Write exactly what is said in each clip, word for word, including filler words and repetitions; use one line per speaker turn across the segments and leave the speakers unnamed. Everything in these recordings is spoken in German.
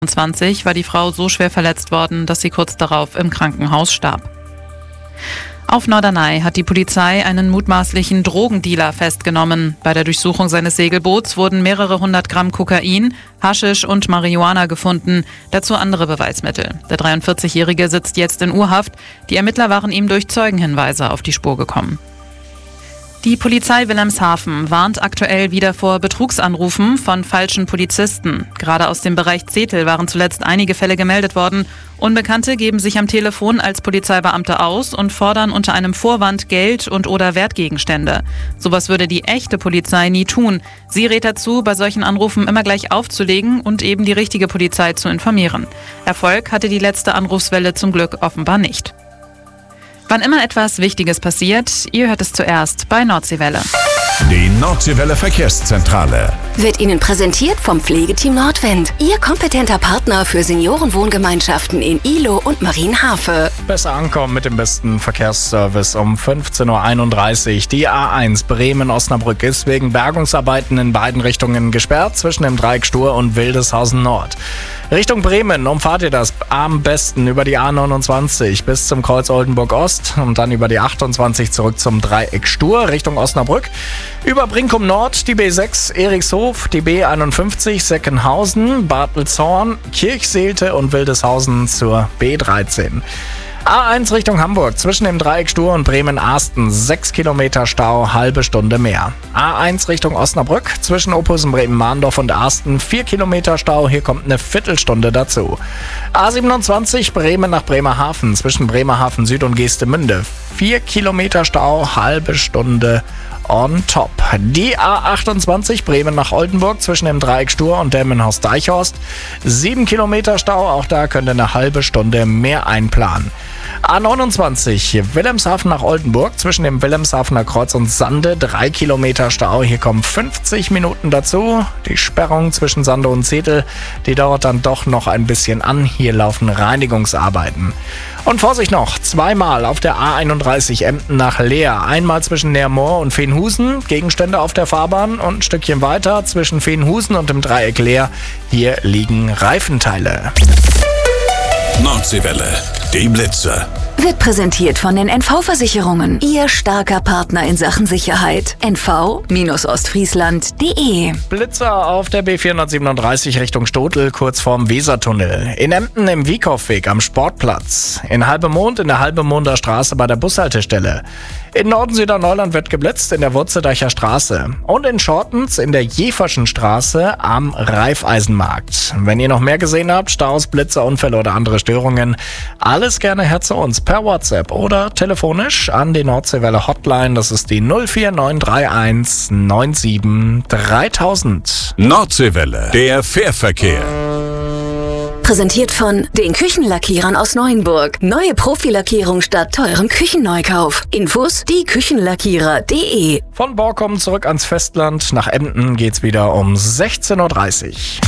zwanzig war die Frau so schwer verletzt worden, dass sie kurz darauf im Krankenhaus starb. Auf Norderney hat die Polizei einen mutmaßlichen Drogendealer festgenommen. Bei der Durchsuchung seines Segelboots wurden mehrere hundert Gramm Kokain, Haschisch und Marihuana gefunden, dazu andere Beweismittel. Der dreiundvierzigjährige sitzt jetzt in U-Haft. Die Ermittler waren ihm durch Zeugenhinweise auf die Spur gekommen. Die Polizei Wilhelmshaven warnt aktuell wieder vor Betrugsanrufen von falschen Polizisten. Gerade aus dem Bereich Zetel waren zuletzt einige Fälle gemeldet worden. Unbekannte geben sich am Telefon als Polizeibeamte aus und fordern unter einem Vorwand Geld und oder Wertgegenstände. Sowas würde die echte Polizei nie tun. Sie rät dazu, bei solchen Anrufen immer gleich aufzulegen und eben die richtige Polizei zu informieren. Erfolg hatte die letzte Anrufswelle zum Glück offenbar nicht. Wann immer etwas Wichtiges passiert, ihr hört es zuerst bei Nordseewelle.
Die Nordseewelle Verkehrszentrale
wird Ihnen präsentiert vom Pflegeteam Nordwind. Ihr kompetenter Partner für Seniorenwohngemeinschaften in Ihlow und Marienhafe.
Besser ankommen mit dem besten Verkehrsservice um fünfzehn Uhr einunddreißig. Die A eins Bremen-Osnabrück ist wegen Bergungsarbeiten in beiden Richtungen gesperrt, zwischen dem Dreieck Stur und Wildeshausen Nord. Richtung Bremen umfahrt ihr das am besten über die A neunundzwanzig bis zum Kreuz Oldenburg Ost und dann über die achtundzwanzig zurück zum Dreieck Stur Richtung Osnabrück. Über Brinkum Nord die B sechs Erichshof, die B einundfünfzig Seckenhausen, Bartelzorn, Kirchseelte und Wildeshausen zur B dreizehn. A eins Richtung Hamburg, zwischen dem Dreieck Stur und Bremen-Arsten, sechs Kilometer Stau, halbe Stunde mehr. A eins Richtung Osnabrück, zwischen Ophusen, Bremen-Mahndorf und Arsten, vier Kilometer Stau, hier kommt eine Viertelstunde dazu. A siebenundzwanzig Bremen nach Bremerhaven, zwischen Bremerhaven Süd und Geestemünde, vier Kilometer Stau, halbe Stunde on top. Die A achtundzwanzig Bremen nach Oldenburg zwischen dem Dreieck Stur und Delmenhorst-Deichhorst. sieben Kilometer Stau, auch da könnt ihr eine halbe Stunde mehr einplanen. A neunundzwanzig Wilhelmshaven nach Oldenburg zwischen dem Wilhelmshavener Kreuz und Sande. drei Kilometer Stau, hier kommen fünfzig Minuten dazu. Die Sperrung zwischen Sande und Zetel, die dauert dann doch noch ein bisschen an. Hier laufen Reinigungsarbeiten. Und Vorsicht noch, zweimal auf der A einunddreißig Emden nach Leer. Einmal zwischen Neermoor und Veenhusen, Gegenstände auf der Fahrbahn und ein Stückchen weiter zwischen Veenhusen und dem Dreieck Leer. Hier liegen Reifenteile.
Nordseewelle, die Blitzer.
Wird präsentiert von den N V-Versicherungen. Ihr starker Partner in Sachen Sicherheit. N V Ostfriesland punkt de.
Blitzer auf der B vierhundertsiebenunddreißig Richtung Stotel, kurz vorm Wesertunnel. In Emden im Wiekow-Weg am Sportplatz. In Halbemond in der Halbemonder Straße bei der Bushaltestelle. In Norden-Süderneuland wird geblitzt in der Wurzeldeicher Straße. Und in Schortens in der Jeferschen Straße am Raiffeisenmarkt. Wenn ihr noch mehr gesehen habt, Staus, Blitzer, Unfälle oder andere Störungen, alles gerne her zu uns per WhatsApp oder telefonisch an die Nordseewelle Hotline. Das ist die null vier neun drei eins neun sieben dreitausend.
Nordseewelle, der Fährverkehr.
Präsentiert von den Küchenlackierern aus Neuenburg. Neue Profilackierung statt teurem Küchenneukauf. Infos die Küchenlackierer punkt de.
Von Borkum zurück ans Festland. Nach Emden geht's wieder um sechzehn Uhr dreißig.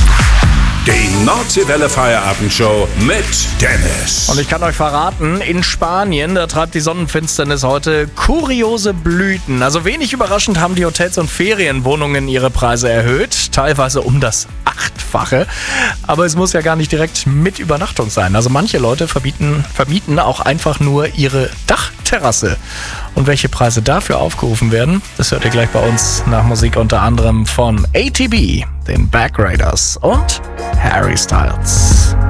Die Nordseewelle Feierabendshow mit Dennis.
Und ich kann euch verraten, in Spanien, da treibt die Sonnenfinsternis heute kuriose Blüten. Also wenig überraschend haben die Hotels und Ferienwohnungen ihre Preise erhöht, teilweise um das Achtfache. Aber es muss ja gar nicht direkt mit Übernachtung sein. Also manche Leute verbieten, vermieten auch einfach nur ihre Dachterrasse. Und welche Preise dafür aufgerufen werden, das hört ihr gleich bei uns nach Musik unter anderem von A T B, den Back Raiders und Harry Styles.